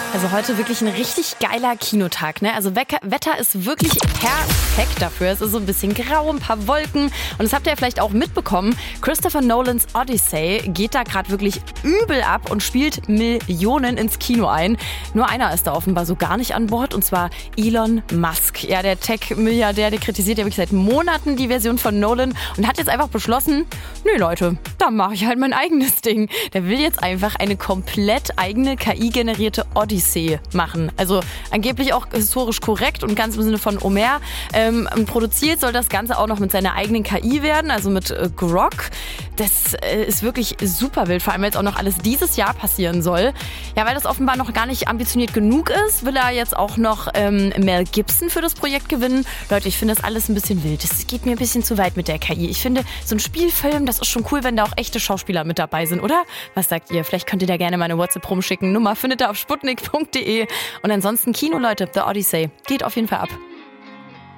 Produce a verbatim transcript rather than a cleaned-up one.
Also heute wirklich ein richtig geiler Kinotag, ne? Also Wecker, Wetter ist wirklich perfekt dafür. Es ist so ein bisschen grau, ein paar Wolken. Und das habt ihr ja vielleicht auch mitbekommen. Christopher Nolans Odyssey geht da gerade wirklich übel ab und spielt Millionen ins Kino ein. Nur einer ist da offenbar so gar nicht an Bord, und zwar Elon Musk. Ja, der Tech-Milliardär, der kritisiert ja wirklich seit Monaten die Version von Nolan und hat jetzt einfach beschlossen, nee Leute, da mache ich halt mein eigenes Ding. Der will jetzt einfach eine komplett eigene K I-generierte Odyssey machen. Also angeblich auch historisch korrekt und ganz im Sinne von Homer. Ähm, produziert soll das Ganze auch noch mit seiner eigenen K I werden, also mit äh, Grok. Das äh, ist wirklich super wild, vor allem weil es auch noch alles dieses Jahr passieren soll. Ja, weil das offenbar noch gar nicht ambitioniert genug ist, will er jetzt auch noch ähm, Mel Gibson für das Projekt gewinnen. Leute, ich finde das alles ein bisschen wild. Das geht mir ein bisschen zu weit mit der K I. Ich finde, so ein Spielfilm, das ist schon cool, wenn da auch echte Schauspieler mit dabei sind, oder? Was sagt ihr? Vielleicht könnt ihr da gerne mal eine WhatsApp rumschicken. Nummer findet ihr auf sputnik punkt de. Und ansonsten Kino, Leute, The Odyssey. Geht auf jeden Fall ab.